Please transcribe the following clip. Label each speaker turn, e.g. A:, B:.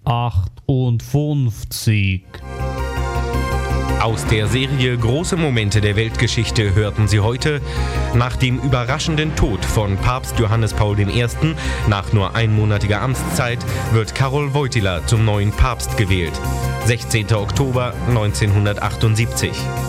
A: 58.
B: Aus der Serie Große Momente der Weltgeschichte hörten Sie heute: Nach dem überraschenden Tod von Papst Johannes Paul I. nach nur einmonatiger Amtszeit wird Karol Wojtyła zum neuen Papst gewählt. 16. Oktober 1978.